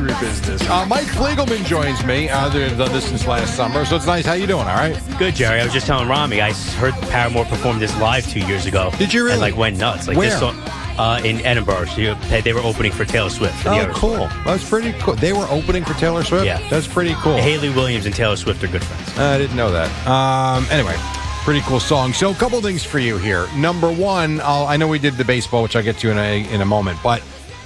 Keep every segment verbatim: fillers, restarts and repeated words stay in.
laundry business. Uh, Mike Fliegelman joins me. Uh, they've done this since last summer, so it's nice. How you doing? All right? Good, Jerry. I was just telling Rami, I heard Paramore perform this live two years ago. Did you really? And, like, went nuts. Like, Where? This song, uh, in Edinburgh. So they were opening for Taylor Swift. For the Oh, cool. That's pretty cool. They were opening for Taylor Swift? Yeah. That's pretty cool. Haley Williams and Taylor Swift are good friends. Uh, I didn't know that. Um, anyway, pretty cool song. So a couple things for you here. Number one, I'll, I know we did the baseball, which I'll get to in a, in a moment, but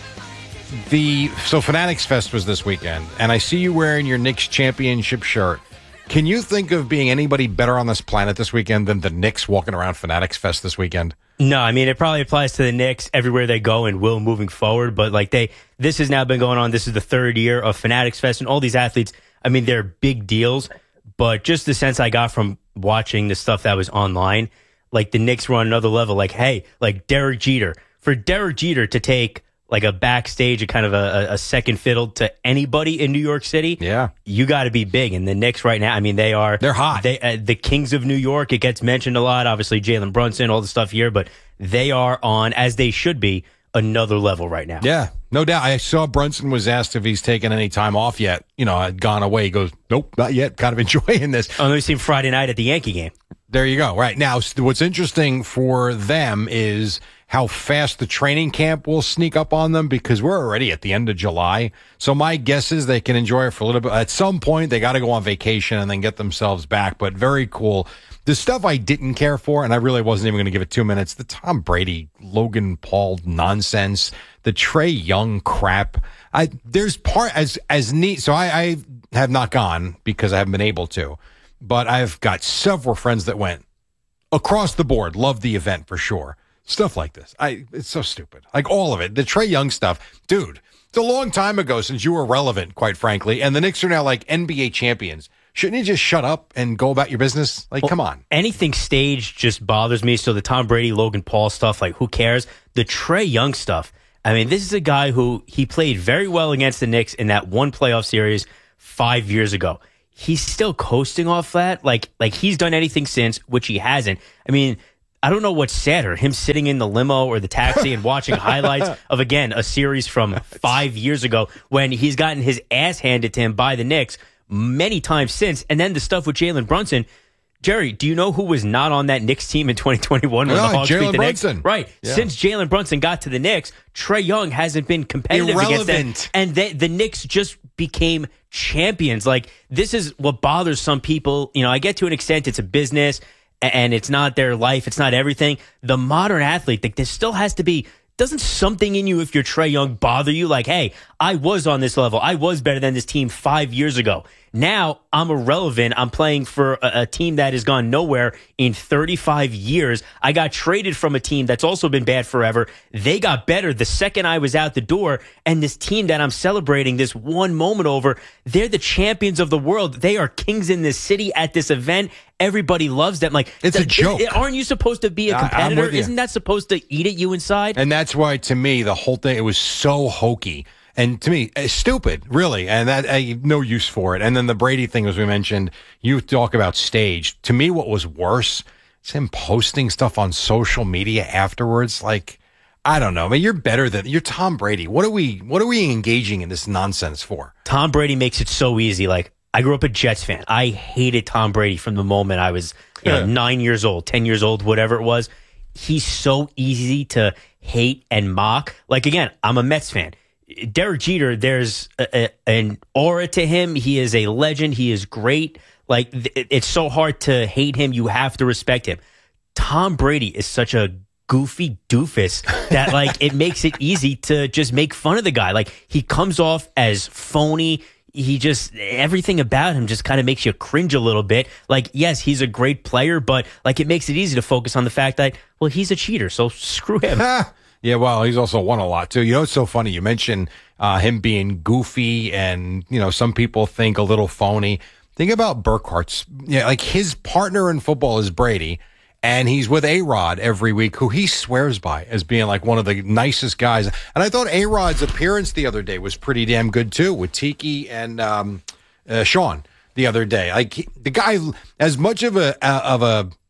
the so Fanatics Fest was this weekend, and I see you wearing your Knicks championship shirt. Can you think of being anybody better on this planet this weekend than the Knicks walking around Fanatics Fest this weekend? No, I mean, it probably applies to the Knicks everywhere they go and will moving forward. But like they, this has now been going on. This is the third year of Fanatics Fest, and all these athletes, I mean, they're big deals. But just the sense I got from watching the stuff that was online, like the Knicks were on another level. Like, hey, like Derek Jeter, for Derek Jeter to take like a backstage, a kind of a, a second fiddle to anybody in New York City. Yeah. You got to be big. And the Knicks right now, I mean, they are. They're hot. They, uh, the Kings of New York, it gets mentioned a lot. Obviously, Jalen Brunson, all the stuff here. But they are on, as they should be, another level right now. Yeah, no doubt. I saw Brunson was asked if he's taken any time off yet. You know, had gone away. He goes, nope, not yet. Kind of enjoying this. Oh, we've seen Friday night at the Yankee game. There you go. Right. Now, what's interesting for them is how fast the training camp will sneak up on them because we're already at the end of July. So my guess is they can enjoy it for a little bit. At some point, they got to go on vacation and then get themselves back. But very cool. The stuff I didn't care for, and I really wasn't even going to give it two minutes, the Tom Brady, Logan Paul nonsense, the Trae Young crap. I There's part as as neat. So I, I have not gone because I haven't been able to. But I've got several friends that went across the board. Loved the event for sure. Stuff like this. I It's so stupid. Like all of it. The Trae Young stuff. Dude, it's a long time ago since you were relevant, quite frankly. And the Knicks are now like N B A champions. Shouldn't you just shut up and go about your business? Like, well, come on. Anything staged just bothers me. So the Tom Brady, Logan Paul stuff, like who cares? The Trae Young stuff. I mean, this is a guy who he played very well against the Knicks in that one playoff series five years ago. He's still coasting off that. Like, like he's done anything since, which he hasn't. I mean, I don't know what's sadder, him sitting in the limo or the taxi and watching highlights of, again, a series from five years ago when he's gotten his ass handed to him by the Knicks many times since. And then the stuff with Jalen Brunson. Jerry, do you know who was not on that Knicks team in twenty twenty-one when oh, the Hawks Jalen beat the Brunson. Knicks? Right. Yeah. Since Jalen Brunson got to the Knicks, Trae Young hasn't been competitive Irrelevant. against them. And they, the Knicks just became champions. Like, this is what bothers some people. You know, I get to an extent, it's a business and it's not their life. It's not everything. The modern athlete, like, there still has to be, doesn't something in you, if you're Trae Young, bother you? Like, hey, I was on this level. I was better than this team five years ago. Now I'm irrelevant. I'm playing for a, a team that has gone nowhere in thirty-five years. I got traded from a team that's also been bad forever. They got better the second I was out the door. And this team that I'm celebrating this one moment over, they're the champions of the world. They are kings in this city at this event. Everybody loves them. Like, it's a th- joke. It, aren't you supposed to be a competitor? Isn't that supposed to eat at you inside? And that's why, to me, the whole thing, it was so hokey. And to me, it's stupid, really. And that I have no use for it. And then the Brady thing, as we mentioned, you talk about staged. To me, what was worse is him posting stuff on social media afterwards. Like, I don't know. I mean, you're better than, you're Tom Brady. What are we, what are we engaging in this nonsense for? Tom Brady makes it so easy. Like, I grew up a Jets fan. I hated Tom Brady from the moment I was you know, nine years old, ten years old, whatever it was. He's so easy to hate and mock. Like, again, I'm a Mets fan. Derek Jeter, there's a, a, an aura to him. He is a legend. He is great. Like, th- it's so hard to hate him. You have to respect him. Tom Brady is such a goofy doofus that, like, it makes it easy to just make fun of the guy. Like, he comes off as phony. He just, everything about him just kind of makes you cringe a little bit. Like, yes, he's a great player, but, like, it makes it easy to focus on the fact that, well, he's a cheater, so screw him. Yeah, well, he's also won a lot, too. You know, it's so funny. You mentioned uh, him being goofy and, you know, some people think a little phony. Think about Burkhart's, yeah, like his partner in football is Brady, and he's with A-Rod every week, who he swears by as being like one of the nicest guys. And I thought A-Rod's appearance the other day was pretty damn good, too, with Tiki and um, uh, Sean the other day. Like, he, the guy, as much of a, uh, of a,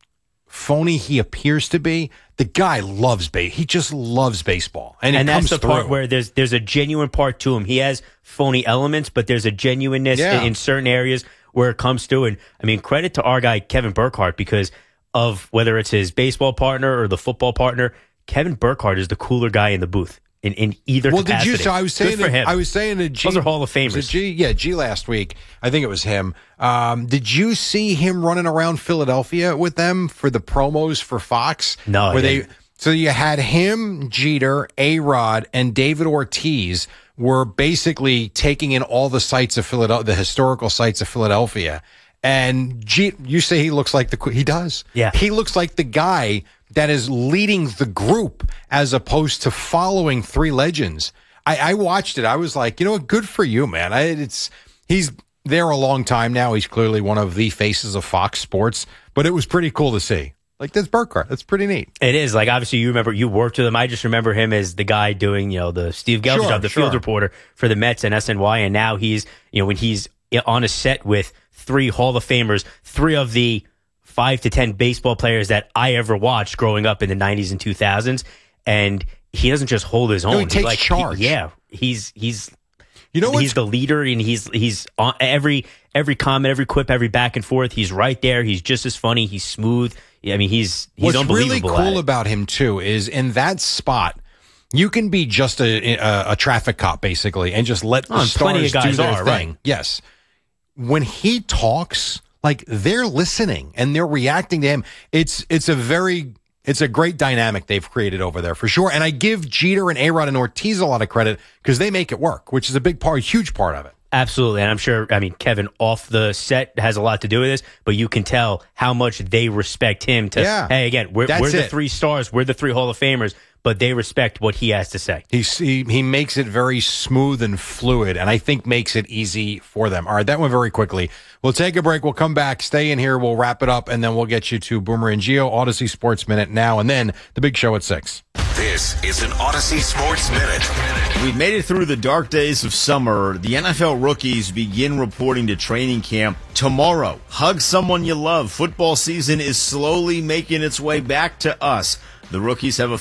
phony he appears to be, the guy loves base. He just loves baseball, and, it and comes that's the through. part where there's there's a genuine part to him. He has phony elements, but there's a genuineness Yeah. in, in certain areas where it comes through. And I mean, credit to our guy Kevin Burkhardt, because of whether it's his baseball partner or the football partner, Kevin Burkhardt is the cooler guy in the booth in, in either Well, capacity. did you? So I was saying, Good for to, him. I was saying to G. Those are Hall of was it Famers. G, yeah, G last week. I think it was him. Um, did you see him running around Philadelphia with them for the promos for Fox? No, I where they. didn't. So you had him, Jeter, A-Rod, and David Ortiz were basically taking in all the sites of Philadelphia, the historical sites of Philadelphia. And G, you say he looks like the, he does. Yeah. He looks like the guy that is leading the group as opposed to following three legends. I, I watched it. I was like, you know what? Good for you, man. I, it's, he's there a long time now. He's clearly one of the faces of Fox Sports, but it was pretty cool to see. Like, that's Burkhardt. That's pretty neat. It is. Like, obviously, you remember, you worked with him. I just remember him as the guy doing, you know, the Steve Gelb's Sure, job, the sure. field reporter for the Mets and S N Y. And now he's, you know, when he's on a set with three Hall of Famers, three of the five to ten baseball players that I ever watched growing up in the nineties and two thousands. And he doesn't just hold his own. No, he takes like, charge. He, yeah. He's, he's, You know what? he's the leader, and he's, he's on every, every comment, every quip, every back and forth. He's right there. He's just as funny. He's smooth. I mean, he's, he's What's unbelievable. really at cool it. about him too is in that spot, you can be just a a, a traffic cop basically, and just let the Oh, and stars plenty of guys do their are, thing. right. Yes, when he talks, like they're listening and they're reacting to him. It's it's a very it's a great dynamic they've created over there for sure. And I give Jeter and A-Rod and Ortiz a lot of credit because they make it work, which is a big part, huge part of it. Absolutely. And I'm sure, I mean, Kevin off the set has a lot to do with this, but you can tell how much they respect him to, Yeah. hey, again, we're, That's we're the it. three stars, we're the three Hall of Famers, but they respect what he has to say. He, he he makes it very smooth and fluid, and I think makes it easy for them. All right, that went very quickly. We'll take a break. We'll come back. Stay in here. We'll wrap it up, and then we'll get you to Boomer and Geo, Odyssey Sports Minute now, and then the big show at six. This is an Odyssey Sports Minute. We've made it through the dark days of summer. The N F L rookies begin reporting to training camp tomorrow. Hug someone you love. Football season is slowly making its way back to us. The rookies have a